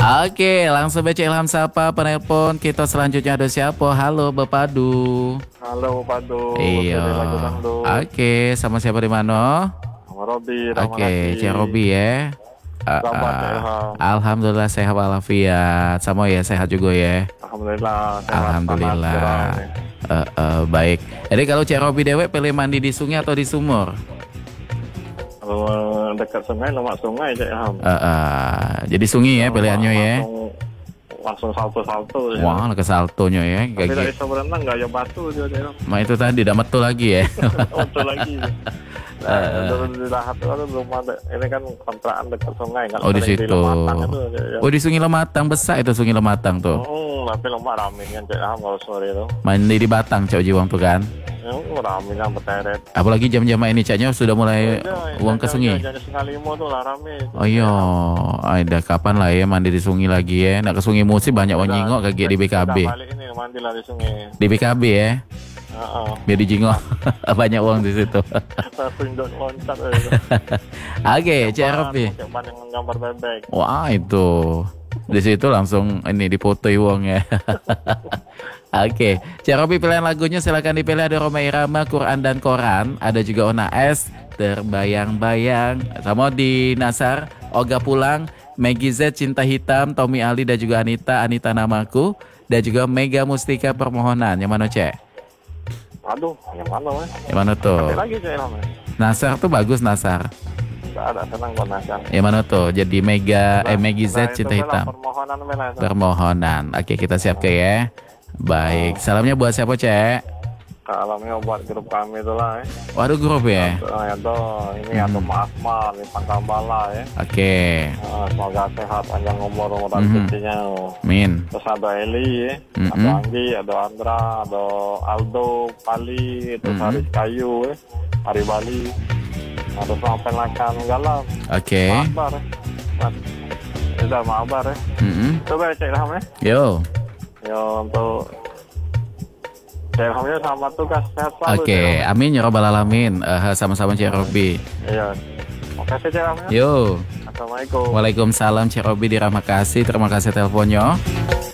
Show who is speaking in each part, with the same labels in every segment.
Speaker 1: Oke, langsung baca Ilham sapa penelpon kita selanjutnya ada siapa? Halo Bepadu.
Speaker 2: Halo Padu.
Speaker 1: Iya. Oke, sama siapa di mana?
Speaker 2: Sama Robi.
Speaker 1: Oke, Cik Robi ya.
Speaker 2: Selamat Ilham.
Speaker 1: Alhamdulillah sehat walafiat. Sama ya sehat juga ya.
Speaker 2: Alhamdulillah. Sehat,
Speaker 1: Alhamdulillah. Baik. Jadi kalau Cik Robi dewek pilih mandi di sungai atau di sumur?
Speaker 2: Kalau dekat sungai, lemak sungai Cik Ilham.
Speaker 1: Jadi sungai ya pilihannya ya.
Speaker 2: Langsung salto-salto.
Speaker 1: Wah, ke saltonya ya.
Speaker 2: Tapi tak bisa berenang, gak ada batu dia Cik Ilham.
Speaker 1: Ma itu tadi udah metu lagi ya.
Speaker 2: Betul lagi. Di Lahat itu belum ada. Ini kan kontrakan dekat sungai.
Speaker 1: Oh di situ. Oh di Sungai Lematang besar itu Sungai Lematang tuh.
Speaker 2: Tapi lemak ramin kan Cik Ilham kalau sore itu.
Speaker 1: Mandi di Batang Cak Jiwang tuh kan.
Speaker 2: Ramin yang berteret.
Speaker 1: Apalagi jam-jam ini Caknya sudah mulai uang ke sungai.
Speaker 2: Jam 5:30 tuh lah rame.
Speaker 1: Oh iya, ada kapan lah ya mandi di sungai lagi ya. Nak ke sungai musim banyak orang jingok kayak di BKB.
Speaker 2: Balik ini mandi lah di sungai.
Speaker 1: Di BKB ya. Biar dijingok banyak uang di situ.
Speaker 2: Loncat.
Speaker 1: Oke, Cik Robi.
Speaker 2: Gambar bebek.
Speaker 1: Wah itu di situ langsung ini dipotoi uang ya. Oke, Cik Robi pilihan lagunya silakan dipilih. Ada Rhoma Irama, Quran dan Koran. Ada juga Ona S, Terbayang-bayang. Sama di Nasar, Oga Pulang, Maggie Z, Cinta Hitam, Tommy Ali dan juga Anita Namaku. Dan juga Mega Mustika Permohonan. Yang mana Cik?
Speaker 2: Aduh, yang mana Mas?
Speaker 1: Yang mana tuh?
Speaker 2: Lagi Cik Ilham.
Speaker 1: Nasar tuh bagus Nasar.
Speaker 2: Gak ada, senang kok Nasar.
Speaker 1: Yang mana tuh? Jadi Maggie Z, Cinta Hitam. Permohonan. Oke, kita siap ke ya. Baik, salamnya buat siapa Cek?
Speaker 2: Salamnya buat grup kami itulah ya.
Speaker 1: Waduh grup ya?
Speaker 2: Ini ada Maafmal di Pangkambala ya.
Speaker 1: Oke.
Speaker 2: Semoga sehat, panjang umur dan rezekinya.
Speaker 1: Amin.
Speaker 2: Terus ada Eli ya. Ada Anggi, ada Andra, ada Aldo, Pali, terus Haris Kayu ya. Hari Bali. Ada sampai Lakan Galam.
Speaker 1: Oke.
Speaker 2: Mabar ya. Sudah mabar ya. Coba cek Ilham ya.
Speaker 1: Yo.
Speaker 2: Untuk Cik Ilhamnya selamat tugas, sehat selalu.
Speaker 1: Oke, amin ya robbal alamin. Sama-sama Cik Robi.
Speaker 2: Iya. Makasih Cik Ilhamnya.
Speaker 1: Yo.
Speaker 2: Assalamualaikum.
Speaker 1: Waalaikumsalam Cik Robi, terima kasih teleponnya.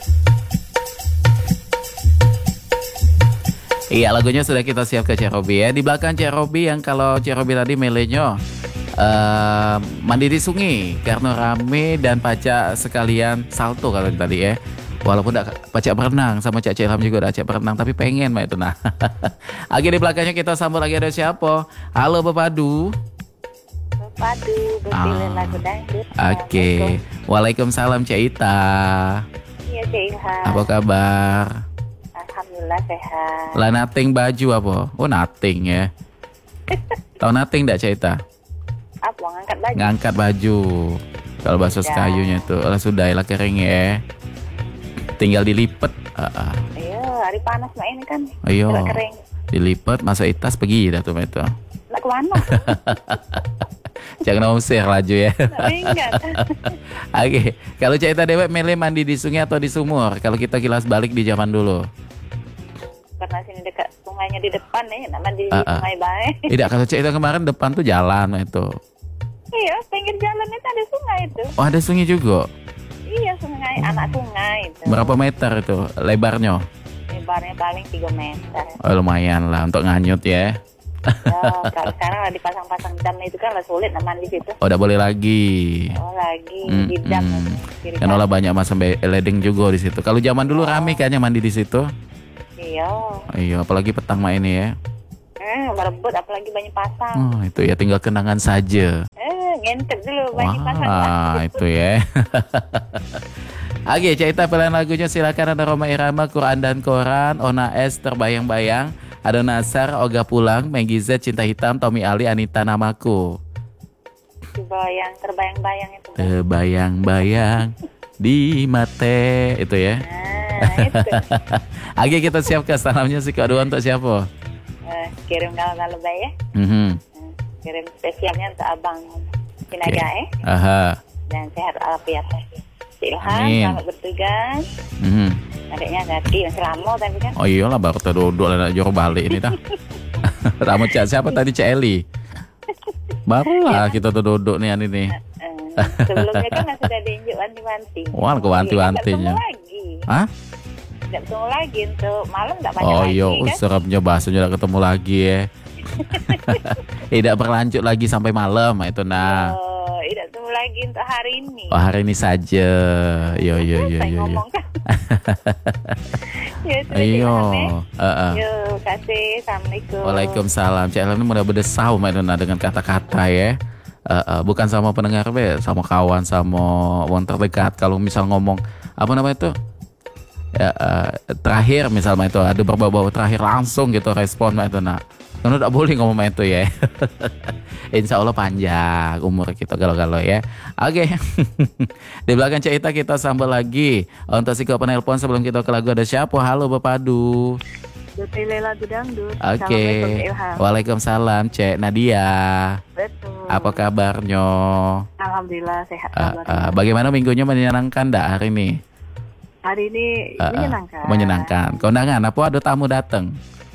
Speaker 1: Iya, lagunya sudah kita siap ke Cik Robi ya. Di belakang Cik Robi yang kalau Cik Robi tadi milihnya mandi di sungai karena rame dan pacak sekalian salto kalau tadi ya. Walaupun tidak pacak berenang sama Cak Ilham juga udah pacak berenang tapi pengen mah itu nah. Oke, di belakangnya kita sambut lagi ada siapa? Halo Bepadu.
Speaker 3: Bepadu, berpilih lagu dangdut.
Speaker 1: Oke. Waalaikumsalam Cak Ita.
Speaker 3: Iya Cak Ilham.
Speaker 1: Apa kabar?
Speaker 3: Alhamdulillah sehat.
Speaker 1: Lah nating baju apa? Oh nating ya. Tahu nating enggak Cak Ita?
Speaker 3: Apa ngangkat baju?
Speaker 1: Ngangkat baju. Kalau bahasa kayunya tuh lah sudah lah kering ya. Tinggal dilipet.
Speaker 3: Iya, hari panas mah ini kan.
Speaker 1: Ayo.
Speaker 3: Kering.
Speaker 1: Dilipet, masuk tas pergi dah tuh itu.
Speaker 3: Nak kemana?
Speaker 1: Jangan usir laju ya.
Speaker 3: Ingat.
Speaker 1: Oke, kalau cerita dewek milih mandi di sungai atau di sumur? Kalau kita kilas balik di zaman dulu.
Speaker 3: Karena sini dekat sungainya di depan nih, nak mandi di sungai baik.
Speaker 1: Tidak, kalau cerita kemarin depan tuh jalan itu.
Speaker 3: Iya, pinggir jalan itu ada sungai itu.
Speaker 1: Oh, ada sungai juga.
Speaker 3: Iya, sungai, anak sungai itu.
Speaker 1: Berapa meter itu lebarnya?
Speaker 3: Lebarnya paling 3 meter.
Speaker 1: Oh, lumayan lah untuk nganyut ya.
Speaker 3: Ya, kalau sekarang dipasang-pasang dam itu kan lah sulit nak mandi situ.
Speaker 1: Oh, udah boleh lagi.
Speaker 3: Oh, lagi di dam.
Speaker 1: Kan olah banyak mas sampai ledeng juga di situ. Kalau zaman dulu rame kayaknya mandi di situ.
Speaker 3: Iya.
Speaker 1: Iya, apalagi petang mah ini ya.
Speaker 3: Merebut apalagi banyak pasang.
Speaker 1: Oh, itu ya tinggal kenangan saja.
Speaker 3: Ngentep dulu banyak pasang.
Speaker 1: Wah, itu ya. Oke, cerita pilihan lagunya silakan. Ada Rhoma Irama, Quran dan Koran, Ona S, Terbayang-bayang, ada Nasar, Oga Pulang, Maggie Z, Cinta Hitam, Tommy Ali, Anita Namaku.
Speaker 3: Coba yang terbayang-bayang itu.
Speaker 1: Terbayang-bayang di mate itu ya.
Speaker 3: Itu.
Speaker 1: Oke, kita siap ke salamnya si kedua untuk siapa?
Speaker 3: Kirim kalau baik ya. Kirim spesialnya untuk Abang Sinaga dan sehat walafiat. Ilham selamat bertugas. Adiknya Zaki masih lama tapi kan.
Speaker 1: Oh iyalah baru terduduk lah jauh balik ini dah. Ramu siapa tadi Cak Eli? Barulah kita terduduk nih ini.
Speaker 3: Sebelumnya kan sudah diinjuk wanti-wanti.
Speaker 1: Wah, ke wanti-wantinya.
Speaker 3: Nggak ketemu lagi.
Speaker 1: Hah?
Speaker 3: Nggak ketemu lagi untuk malam nggak banyak
Speaker 1: Oh
Speaker 3: lagi
Speaker 1: iya,
Speaker 3: kan.
Speaker 1: serapnya bahasanya udah ketemu lagi ya. Tidak berlanjut lagi sampai malam itu nah.
Speaker 3: Oh, tidak ketemu lagi untuk hari ini.
Speaker 1: Oh, hari ini saja. Yo.
Speaker 3: Saya ngomong kan. Ya, sudah
Speaker 1: Ayo.
Speaker 3: Yo, kasih. Assalamualaikum.
Speaker 1: Waalaikumsalam. Cik Elhan mudah berdesau Mbak dengan kata-kata ya. Bukan sama pendengar be, sama kawan, sama orang terdekat. Kalau misal ngomong apa namanya itu? Ya, terakhir misalnya itu ada berbau-bau terakhir langsung gitu respon Mbak itu nah. Karena tidak boleh ngomong itu ya. Insya Allah panjang umur kita galau-galau ya. Oke. Di belakang cerita kita sambal lagi. Untuk si penelpon sebelum kita ke lagu ada siapa? Halo Bapak Padu.
Speaker 3: Pilih lagu dangdut.
Speaker 1: Oke. Waalaikumsalam Cek Nadia.
Speaker 3: Betul.
Speaker 1: Apa kabarnya?
Speaker 3: Alhamdulillah sehat.
Speaker 1: Bagaimana minggunya menyenangkan dak hari ini?
Speaker 3: Hari ini menyenangkan.
Speaker 1: Menyenangkan. Kondangan apa ada tamu datang?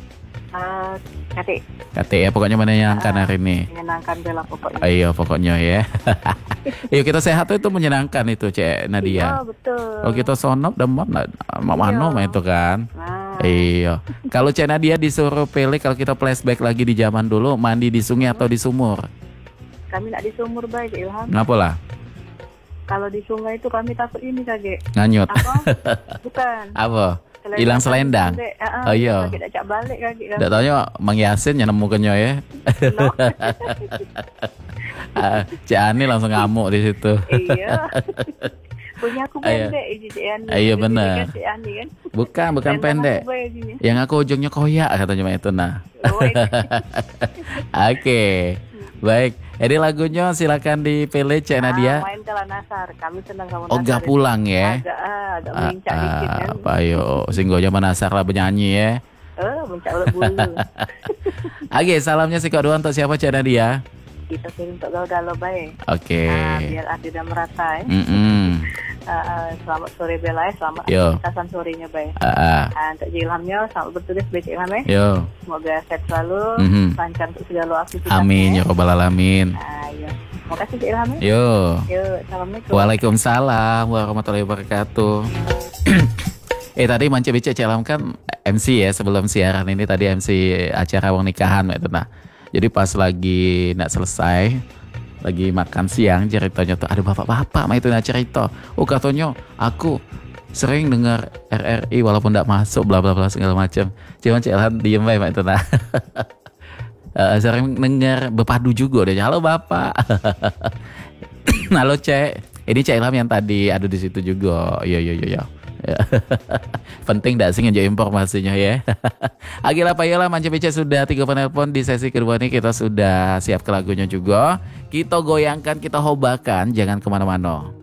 Speaker 1: Kate ya pokoknya menyenangkan hari ini.
Speaker 3: Menyenangkan bela pokoknya.
Speaker 1: Ayo pokoknya ya. Yuk kita sehat itu menyenangkan itu Cek Nadia.
Speaker 3: Iya betul.
Speaker 1: Oh kita sonop demam mano itu kan. Iya. Kalau Cek Nadia disuruh pilih kalau kita flashback lagi di zaman dulu mandi di sungai atau di sumur?
Speaker 3: Kami nak di sumur baik Ilham.
Speaker 1: Ngapa lah?
Speaker 3: Kalau di sungai itu kami takut ini kage.
Speaker 1: Nganyut.
Speaker 3: Apa? Bukan.
Speaker 1: Apa? Hilang selendang. Oh iya.
Speaker 3: Tidak cak balik kage.
Speaker 1: Tidak tanya Mang Yasin yang nemukannya ya. Cik Ani langsung ngamuk di situ.
Speaker 3: Iya. Punya aku pendek Cik Ani.
Speaker 1: Iya benar. Bukan pendek. Yang aku ujungnya koyak katanya itu nah. Oke. Baik. Jadi lagunya silakan dipilih Cik Nadia.
Speaker 3: Main Kala Nasar. Kami senang kamu
Speaker 1: Nasar. Gak pulang ya.
Speaker 3: Agak mencak dikit kan.
Speaker 1: Apa yo singgonya menasar lah penyanyi ya.
Speaker 3: Mencak ulat bulu.
Speaker 1: Oke, salamnya si kedua untuk siapa Cik Nadia?
Speaker 3: Kita kirim untuk galau-galau baik.
Speaker 1: Oke.
Speaker 3: Biar adil dan merata ya. Selamat sore Bella ya. Selamat aktivitas sorenya baik. Untuk Ilhamnya selamat bertugas baik Ilham ya.
Speaker 1: Yo.
Speaker 3: Semoga sehat selalu, lancar untuk segala aktivitas.
Speaker 1: Amin ya robbal alamin.
Speaker 3: Terima kasih Cik Ilham ya.
Speaker 1: Yo.
Speaker 3: Assalamualaikum.
Speaker 1: Waalaikumsalam warahmatullahi wabarakatuh. Tadi Mance Bice Cik Ilham kan MC ya sebelum siaran ini tadi MC acara wong nikahan itu nah. Jadi pas lagi nak selesai lagi makan siang ceritanya tuh ada bapak-bapak mah itu nak cerita. Oh katanya aku sering dengar RRI walaupun tidak masuk bla bla bla segala macam. Cuman Cik Ilham diem bae mak itu nah. Sering dengar Bepadu juga deh. Halo Bapak. Halo Cek. Ini Cik Ilham yang tadi ada di situ juga. Iya. Penting gak sih ngejauh informasinya ya. Agilah payolah Mance Bice sudah 3 penelpon di sesi kedua ini. Kita sudah siap ke lagunya juga. Kita goyangkan, kita hobakan. Jangan kemana-mana.